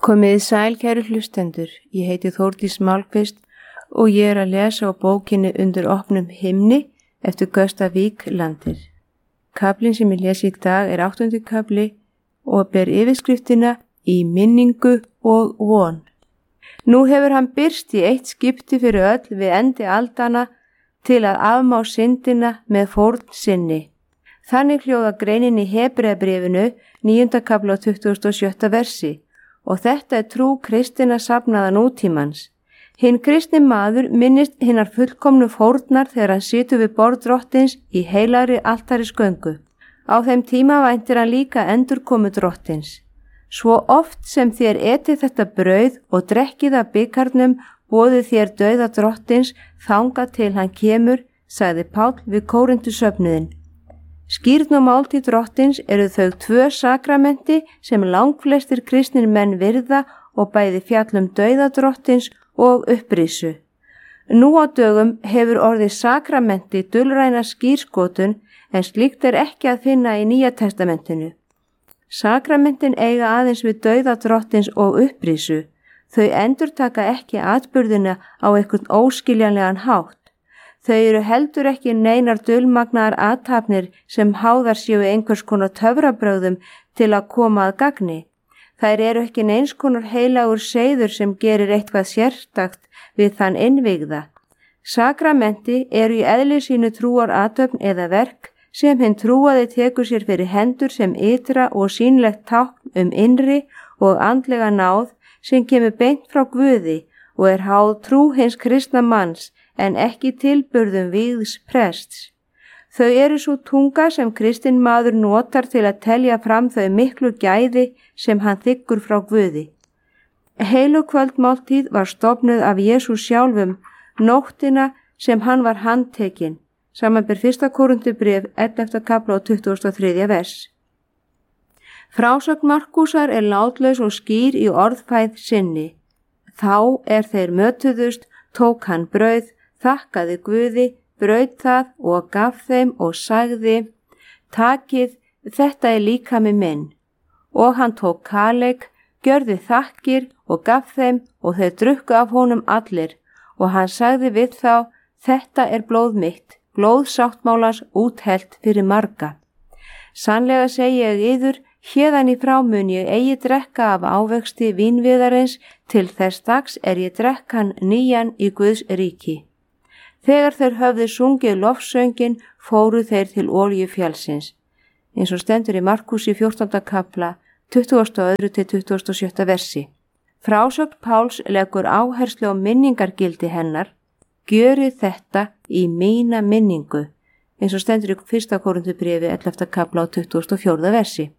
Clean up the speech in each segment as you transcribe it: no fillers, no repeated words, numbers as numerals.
Komiði sæl kæru hlustendur, ég heiti Þórdís Málkvist og ég er að lesa á bókinni Undir opnum himni eftir Gösta Víklandir. Kaflinn sem ég lesi í dag er 8. kafli og ber yfirskriftina Í minningu og von. Nú hefur hann birst í eitt skipti fyrir öll við endi aldana til að afmá syndina með fórn sinni. Þannig hljóða greinin í Hebreabréfinu 9. kafla 27. versi. Og þetta er trú kristinna safnaða nútímans. Hinn kristni maður minnist hinnar fullkomnu fórnar þegar hann situr við borð drottins í heilagri altarisgöngu. Á þeim tíma væntir hann líka endurkomu drottins. Svo oft sem þér etið þetta brauð og drekkið af bikarnum boðið þér dauða drottins þangað til hann kemur, sagði Páll við Kórinthusöfnuðinn. Skírn og máltíð drottins eru þau 2 sakramenti sem langflestir kristnir menn virða og bæði fjallum dauða drottins og upprisu. Nú á dögum hefur orðið sakramenti dulræna skírskotun en slíkt er ekki að finna í Nýja testamentinu. Sakramentin eiga aðeins við dauða drottins og upprisu. Þau endurtaka ekki atburðina á einhvern óskiljanlegan hátt. Þau eru heldur ekki neinar dulmagnaðar athafnir sem háðar séu einhvers konar töfrabrögðum til að koma að gagni. Þær eru ekki neins konar heilagur seiður sem gerir eitthvað sérstakt við þann innvígða. Sakramenti eru í eðli sínu trúar athöfn eða verk sem hinn trúaði tekur sér fyrir hendur sem ytra og sýnlegt tákn innri og andlega náð sem kemur beint frá Guði og er háð trú hins kristna manns en ekki tilburðum vígðs prests. Þau eru svo tunga sem kristinn maður notar til að telja fram þau miklu gæði sem hann þiggur frá Guði. Heilukvöldmáltíð var stofnuð af Jesús sjálfum nóttina sem hann var handtekinn, samanber 1. Korinthubréf 11. kafla og 23. vers. Frásögn Markúsar er látlaus og skýr í orðfæð sinni. Þá þeir mötuðust, tók hann brauð, þakkaði Guði, braut það og gaf þeim og sagði, takið, þetta er líkami minn. Og hann tók kaleik, gjörði þakkir og gaf þeim og þeir drukku af honum allir. Og hann sagði við þá, þetta er blóð mitt, blóð sáttmálans úthellt fyrir marga. Sannlega segi ég yður, héðan í frá mun ég eigi drekka af ávexti vínviðarins til þess dags ég drekk hann nýjan í Guðs ríki. Þegar þeir höfðu sungið lofsöngin fóru þeir til Olíufjallsins, eins og stendur í Markúsi 14. kafla 22. til 27. versi. Frásögn Páls leggur áherslu á minningargildi hennar, gjörið þetta í mína minningu, eins og stendur í 1. Korinthubréfi 11. kafla og 24. versi.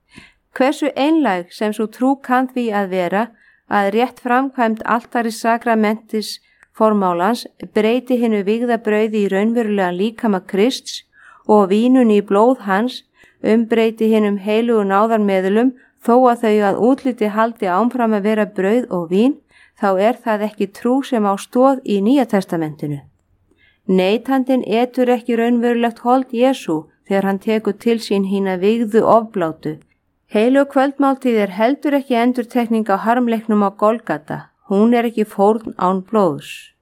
Hversu einlæg sem svo trú kann því að vera að rétt framkvæmd altaris sakramentis formálans breyti hinu vígða brauði í raunverulegan líkama Krists og vínunni í blóð hans breyti hinum heilugu náðarmeðulum þó að þau að útliti haldi áfram að vera brauð og vín, þá það ekki trú sem á stoð í Nýja testamentinu. Neitandinn etur ekki raunverulegt hold Jesú þegar hann tekur til sín hína vígðu ofblátu. Heilög kvöldmáltíð heldur ekki endurtekning á harmleiknum á Golgata. Hún ekki fórn án blóðs.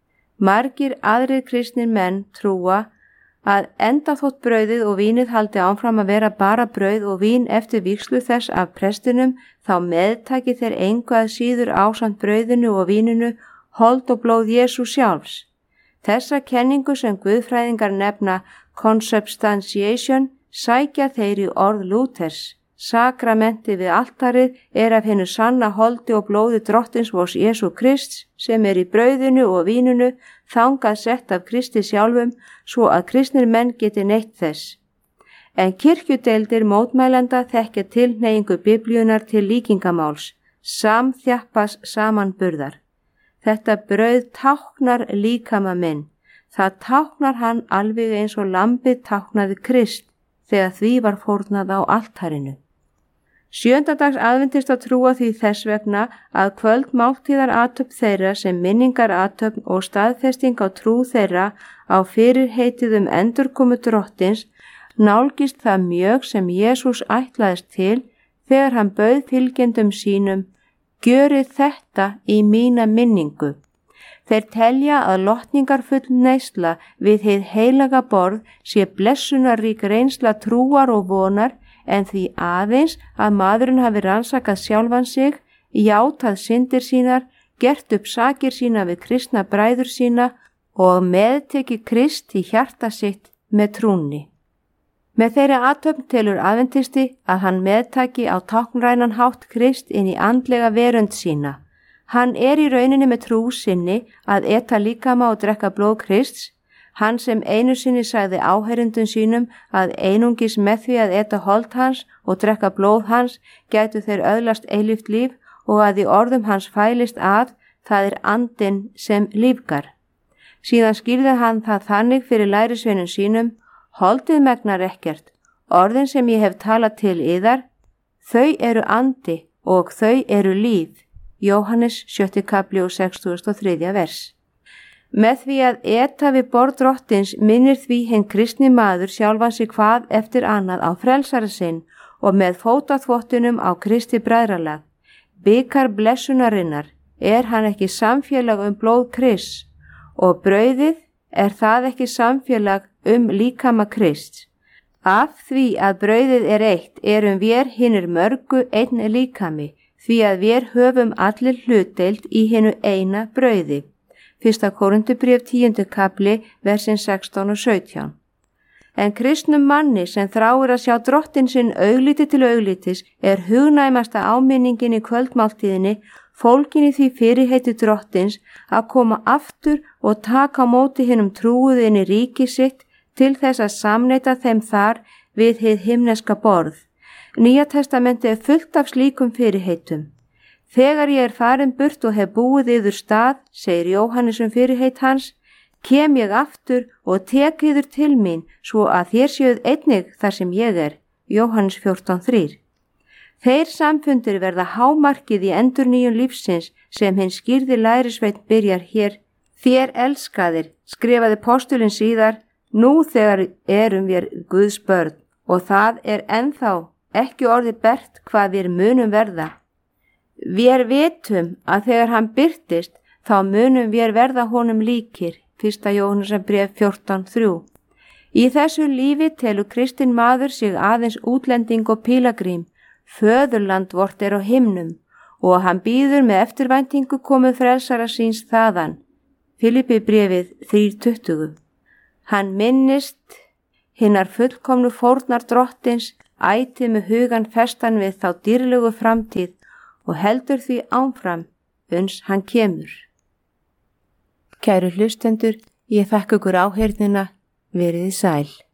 Margir aðrir kristnir menn trúa að enda þótt brauðið og vínið haldi áfram að vera bara brauð og vín eftir vígslu þess af prestinum, þá meðtaki þeir engu að síður ásamt brauðinu og víninu hold og blóð Jesú sjálfs. Þessa kenningu sem guðfræðingar nefna consubstantiation sækja þeir í orð Lúthers. Sakramenti við altarið af hinu sanna holdi og blóði drottins vors Jesú Krists sem í brauðinu og víninu þangað sett af Kristi sjálfum svo að kristnir menn geti neytt þess. En kirkjudeildir mótmælenda þekkja tilhneigingu Biblíunar til líkingamáls, samþjappas samanburðar. Þetta brauð táknar líkama minn. Það táknar hann alveg eins og lambið táknaði Krist þegar því var fórnað á altarinu. 7. dags aðventista trúa því þess vegna að kvöldmáltíðar athöfn þeirra sem minningar athöfn og staðfesting á trú þeirra á fyrirheitið endurkomu drottins nálgist það mjög sem Jesús ætlaðist til þegar hann bauð fylgjendum sínum Gjörið þetta í mína minningu. Þeir telja að lotningarfull neysla við hið heilaga borð sé blessunarrík reynsla trúar og vonar en því aðeins að maðurinn hafi rannsakað sjálfan sig, játað syndir sínar, gert upp sakir sína við kristna bræður sína og meðteki Krist í hjarta sitt með trúnni. Með þeirri athöfn telur aðventisti að hann meðtaki á táknrænan hátt Krist inn í andlega verönd sína. Hann í rauninni með trú sinni að eta líkama og drekka blóð Krists, hann sem einu sinni sagði áheyrendum sínum að einungis með því að eta hold hans og drekka blóð hans gætu þeir öðlast eilíft líf og að í orðum hans fælist að það andinn sem lífgar. Síðan skýrði hann það þannig fyrir lærisveinum sínum: holdið megnar ekkert, orðin sem ég hef talað til yðar, þau eru andi og þau eru líf. Jóhannes 7. kapli og 63. vers. Með því að eta við borð Drottins minnir því hinn kristni maður sjálfan sig hvað eftir annað á frelsara sinn og með fótaþvottunum á Kristi bræðralag. Bikar blessunarinnar hann ekki samfélag blóð Krists og brauðið það ekki samfélag líkama Krists. Af því að brauðið eitt vér hinir mörgu einn líkami, því að vér höfum allir hlutdeild í hinu eina brauði. 1. Korinthubréf 10. kapli, versin 16 og 17. En kristnum manni sem þráir að sjá Drottinn sinn augliti til auglitis hugnæmasta áminningin í kvöldmáltíðinni fólgin í því fyrirheiti Drottins að koma aftur og taka á móti hinum trúuðu inn í ríki sitt til þess að samneita þeim þar við hið himneska borð. Nýja testamenti fullt af slíkum fyrirheitum. Þegar ég farin burt og hef búið yður stað, segir Jóhannes fyrirheit hans, kem ég aftur og tek yður til mín svo að þér séuð einnig þar sem ég Jóhannes 14:3. Þeir samfundir verða hámarkið í endurnýjun lífsins sem hinn skýrði lærisveinn byrjar hér. Þér elskaðir, skrifaði postulinn síðar, nú þegar vér Guðs börn og það ennþá ekki orðið bert hvað við munum verða. Vér vitum að þegar hann birtist þá munum vér verða honum líkir. 1. Jóhannesarbréf 14:3. Í þessu lífi telur kristinn maður sig aðeins útlending og pílagrím. Föðurland vort á himnum og hann bíður með eftirvæntingu komu frelsara síns þaðan. Filippibréfið 3:20. Hann minnist hinnar fullkomnu fórnar Drottins, ætið með hugan festan við þá dýrlegu framtíð og heldur því áfram uns hann kemur. Kæru hlustendur, ég þakka ykkur áheyrnina, veriði sæl.